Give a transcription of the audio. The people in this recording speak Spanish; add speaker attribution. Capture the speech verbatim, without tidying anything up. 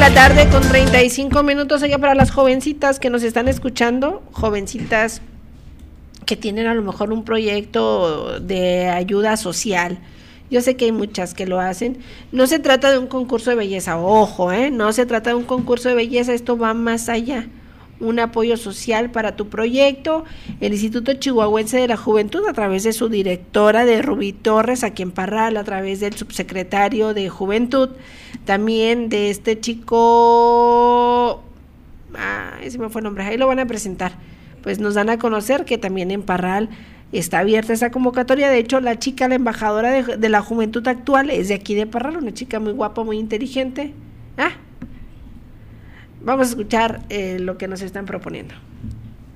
Speaker 1: la tarde con treinta y cinco minutos allá para las jovencitas que nos están escuchando, jovencitas que tienen a lo mejor un proyecto de ayuda social. Yo sé que hay muchas que lo hacen. No se trata de un concurso de belleza, ojo, ¿eh? No se trata de un concurso de belleza, esto va más allá. Un apoyo social para tu proyecto. El Instituto Chihuahuense de la Juventud, a través de su directora de Rubí Torres, aquí en Parral, a través del subsecretario de Juventud, también de este chico, ah, ese me fue el nombre, ahí lo van a presentar. Pues nos dan a conocer que también en Parral está abierta esa convocatoria. De hecho, la chica, la embajadora de, de la juventud actual, es de aquí de Parral, una chica muy guapa, muy inteligente. Ah, vamos a escuchar eh, lo que nos están proponiendo.